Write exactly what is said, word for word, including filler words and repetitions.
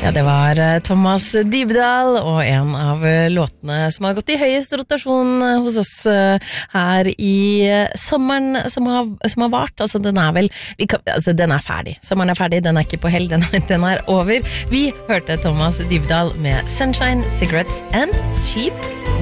Ja, det var Thomas Dybdahl og en av låtene som har gått i høyest rotasjon hos oss her i sommeren som har, som har vart. Altså, den er vel, vi kan, altså, den er ferdig. Sommeren er ferdig, den er ikke på hell, den, den er over. Vi hørte Thomas Dybdahl med Sunshine, Cigarettes and Cheap